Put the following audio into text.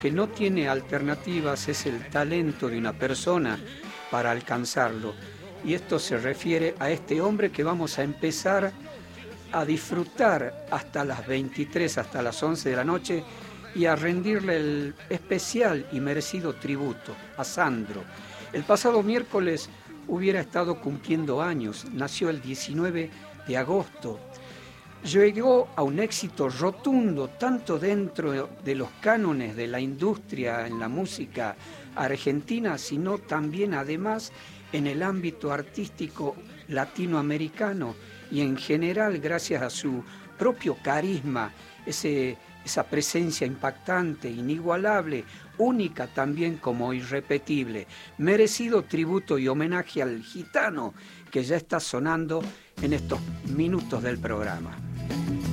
que no tiene alternativas es el talento de una persona para alcanzarlo. Y esto se refiere a este hombre que vamos a empezar a disfrutar hasta las 23, hasta las 11 de la noche, y a rendirle el especial y merecido tributo a Sandro. El pasado miércoles hubiera estado cumpliendo años, nació el 19 de agosto. Llegó a un éxito rotundo, tanto dentro de los cánones de la industria en la música argentina, sino también además en el ámbito artístico latinoamericano y en general gracias a su propio carisma, esa presencia impactante, inigualable, única también como irrepetible. Merecido tributo y homenaje al gitano que ya está sonando en estos minutos del programa.